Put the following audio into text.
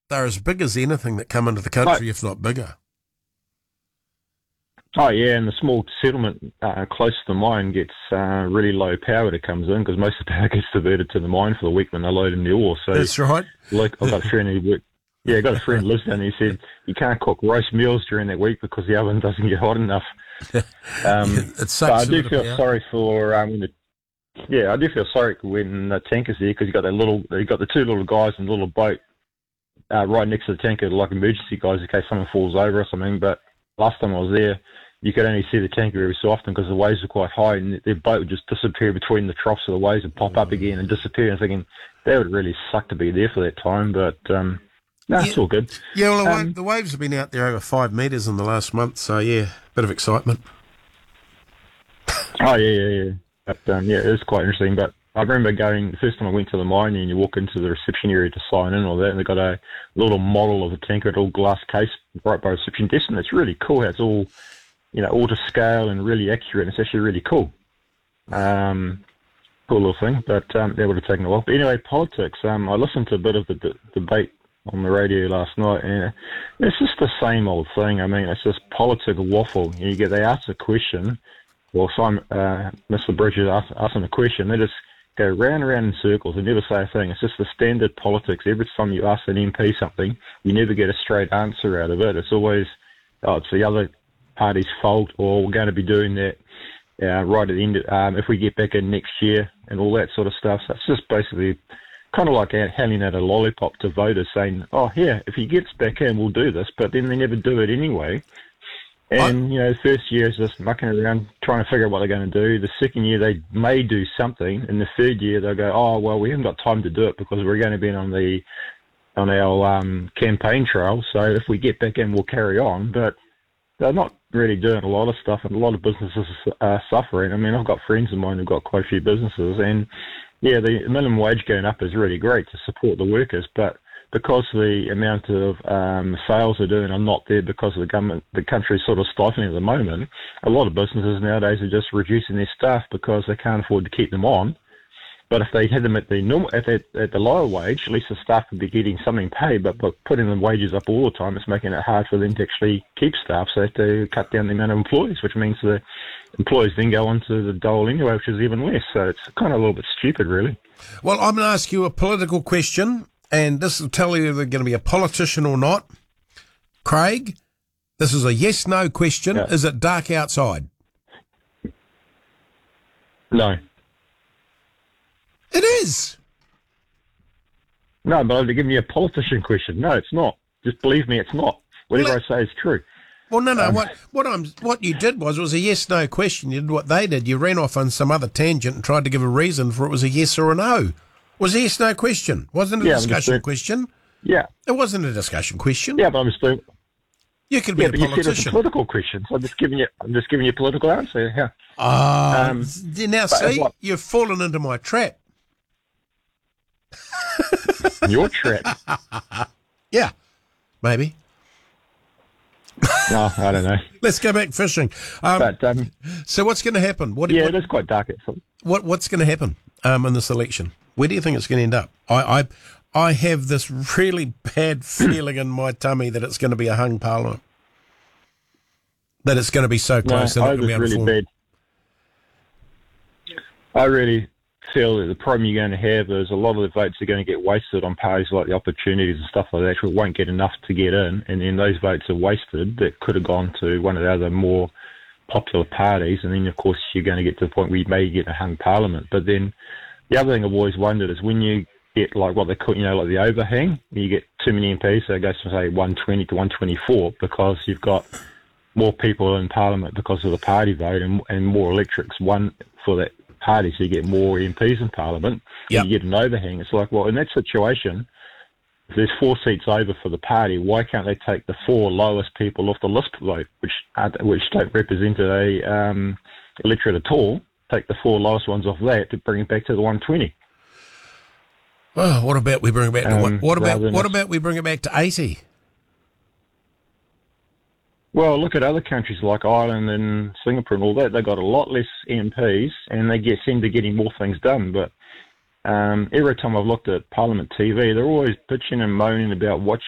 they're as big as anything that come into the country, if not bigger. Oh, yeah, and the small settlement close to the mine gets really low power that comes in because most of the power gets diverted to the mine for the week when they load in the ore. So that's right. Like, I've got a friend who works. Yeah, I got a friend who lives down there. He said you can't cook roast meals during that week because the oven doesn't get hot enough. It sucks. But I do feel sorry for I do feel sorry when the tanker's there because you got the two little guys in the little boat right next to the tanker, like emergency guys in case someone falls over or something. But last time I was there, you could only see the tanker every so often because the waves were quite high, and their boat would just disappear between the troughs of the waves and pop up again and disappear. And I'm thinking that would really suck to be there for that time, but. It's all good. Yeah, well, the waves have been out there over 5 metres in the last month, so yeah, bit of excitement. Oh, yeah. But, it is quite interesting. But I remember the first time I went to the mine and you walk into the reception area to sign in and all that, and they've got a little model of a tanker, a little glass case right by the reception desk, and it's really cool. It's all, all to scale and really accurate, and it's actually really cool. Cool little thing, but that would have taken a while. But anyway, politics. I listened to a bit of the debate on the radio last night, and it's just the same old thing. I mean, it's just political waffle. They ask a question, well, Mr. Bridges asking a question, they just go round and round in circles. They never say a thing. It's just the standard politics. Every time you ask an MP something, you never get a straight answer out of it. It's always, it's the other party's fault, or we're going to be doing that right at the end, if we get back in next year, and all that sort of stuff. So it's just basically kind of like handing out a lollipop to voters saying, here, if he gets back in, we'll do this. But then they never do it anyway. And, the first year is just mucking around, trying to figure out what they're going to do. The second year, they may do something. And the third year, they'll go, we haven't got time to do it because we're going to be on our campaign trail. So if we get back in, we'll carry on. But they're not really doing a lot of stuff, and a lot of businesses are suffering. I mean, I've got friends of mine who've got quite a few businesses, and yeah, the minimum wage going up is really great to support the workers, but because the amount of sales they're doing are not there because of the government, the country's sort of stifling at the moment, a lot of businesses nowadays are just reducing their staff because they can't afford to keep them on. But if they had them at the lower wage, at least the staff would be getting something paid. But putting the wages up all the time, it's making it hard for them to actually keep staff. So they have to cut down the amount of employees, which means the employees then go onto the dole anyway, which is even less. So it's kind of a little bit stupid, really. Well, I'm going to ask you a political question, and this will tell you if they're going to be a politician or not. Craig, this is a yes/no question. Yeah. Is it dark outside? No. It is. No, but I'm giving you a politician question. No, it's not. Just believe me, it's not. Whatever I say is true. Well, no. What you did was a yes/no question. You did what they did. You ran off on some other tangent and tried to give a reason for it was a yes or a no. It was a yes/no question. Wasn't a discussion question. Yeah. It wasn't a discussion question. Yeah, but I'm just doing. You could be a politician. You said it's a political question, so I'm just giving you a political answer. Yeah. Now see, you've fallen into my trap. Your trap? Yeah, maybe. No, I don't know. Let's go back fishing. So what's going to happen? It is quite dark. What's going to happen in this election? Where do you think it's going to end up? I have this really bad feeling in my tummy that it's going to be a hung parliament. That it's going to be so close. No, I was really bad. I really feel that the problem you're going to have is a lot of the votes are going to get wasted on parties like the Opportunities and stuff like that, which won't get enough to get in, and then those votes are wasted that could have gone to one of the other more popular parties, and then of course you're going to get to the point where you may get a hung parliament. But then the other thing I've always wondered is when you get like what they call, like the overhang, you get too many MPs, so it goes from say 120 to 124 because you've got more people in parliament because of the party vote and more electorates won for that party, so you get more MPs in parliament. Yep. You get an overhang. It's like, well, in that situation, if there's 4 seats over for the party, why can't they take the 4 lowest people off the list vote, which don't represent a electorate at all? Take the 4 lowest ones off that to bring it back to the 120. Well, what about we bring it back to what about we bring it back to 80? Well, look at other countries like Ireland and Singapore and all that. They've got a lot less MPs and they seem to getting more things done. But every time I've looked at Parliament TV, they're always bitching and moaning about what